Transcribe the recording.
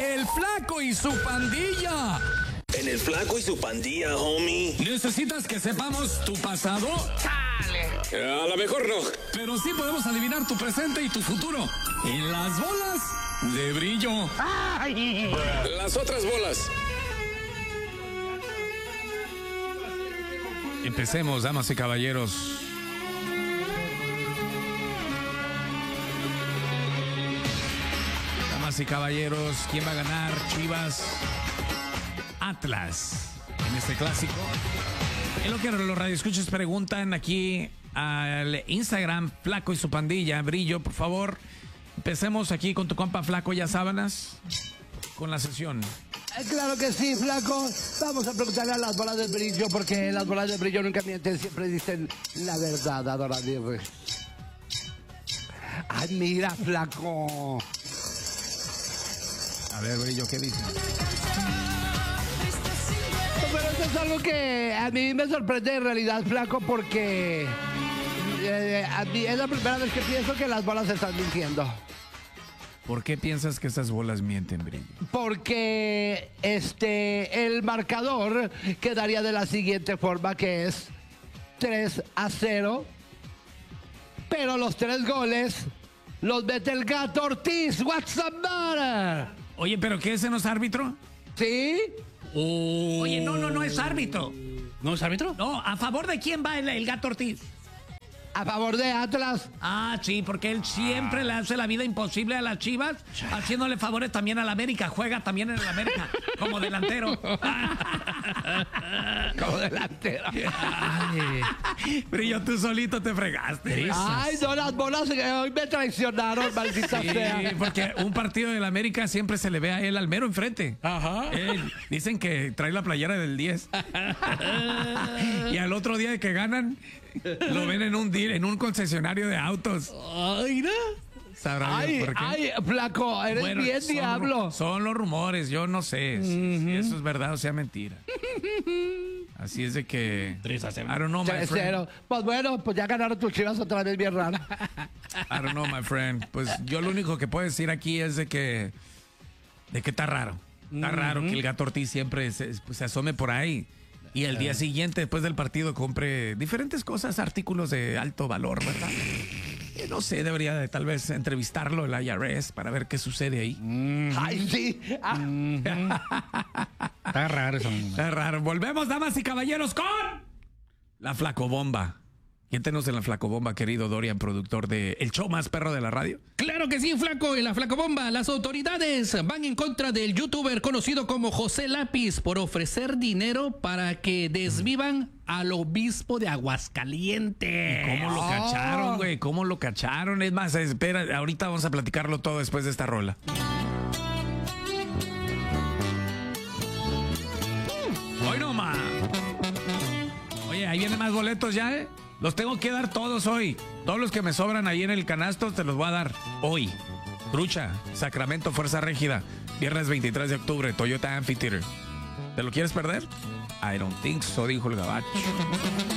El Flaco y su pandilla. En el Flaco y su pandilla, homie. ¿Necesitas que sepamos tu pasado? A lo mejor no. Pero sí podemos adivinar tu presente y tu futuro. En las bolas de brillo. Las otras bolas. Empecemos, damas y caballeros. Damas y caballeros, ¿quién va a ganar? Chivas, Atlas, en este clásico. Es lo que los radioescuchas preguntan aquí al Instagram, Flaco y su pandilla, Brillo, por favor. Empecemos aquí con tu compa Flaco, ya sábanas, con la sesión. Claro que sí, Flaco. Vamos a preguntarle a las bolas de brillo, porque las bolas de brillo nunca mienten, siempre dicen la verdad, adorable. Ay, mira, Flaco. A ver, Brillo, ¿qué dice? Pero eso es algo que a mí me sorprende en realidad, Flaco, porque a mí es la primera vez que pienso que las bolas están mintiendo. ¿Por qué piensas que esas bolas mienten, Brillo? Porque el marcador quedaría de la siguiente forma, que es 3-0. Pero los 3 goles los mete el Gato Ortiz. What's the matter? Oye, ¿pero qué? ¿Ese no es árbitro? ¿Sí? Oye, no es árbitro. ¿No es árbitro? No, ¿a favor de quién va el Gato Ortiz? A favor de Atlas. Ah, sí, porque él siempre le hace la vida imposible a las Chivas, haciéndole favores también a la América. Juega también en el América, como delantero. Como delantero. Brillo, tú solito te fregaste. Ay, no, las bolas hoy me traicionaron, maldita Sí, sea. porque un partido del América siempre se le ve a él al mero enfrente. Ajá. Dicen que trae la playera del 10. Y al otro día de que ganan, lo ven en un deal, en un concesionario de autos. Ay, ¿no? ¿Sabrá Dios por qué? Ay, Flaco, eres Bueno, bien diablo. Son los rumores, yo no sé si eso es verdad o sea mentira. Así es de que... 3-0. I don't know, my friend. 3-0. Pues bueno, pues ya ganaron tus Chivas otra vez, bien raro. I don't know, my friend. Pues yo lo único que puedo decir aquí es de que está raro. Está raro que el Gato Ortiz siempre se asome por ahí. Y el día siguiente, después del partido, compre diferentes cosas, artículos de alto valor, ¿verdad? No sé, debería de tal vez entrevistarlo el IRS para ver qué sucede ahí. Ay, sí. Está raro eso. Está raro. Volvemos, damas y caballeros, con la Flacobomba. ¿Quién tenemos en la Flacobomba, querido Dorian, productor de El Show Más Perro de la Radio? Claro que sí, Flaco. En la Flacobomba, las autoridades van en contra del youtuber conocido como José Lápiz por ofrecer dinero para que desvivan al obispo de Aguascalientes. ¿Cómo lo cacharon, güey? ¿Cómo lo cacharon? Es más, espera, ahorita vamos a platicarlo todo después de esta rola. Hoy no más. Oye, ahí vienen más boletos ya, ¿eh? Los tengo que dar todos hoy. Todos los que me sobran ahí en el canasto te los voy a dar hoy. Trucha, Sacramento, Fuerza Régida. Viernes 23 de octubre, Toyota Amphitheater. ¿Te lo quieres perder? I don't think so, dijo el gabacho.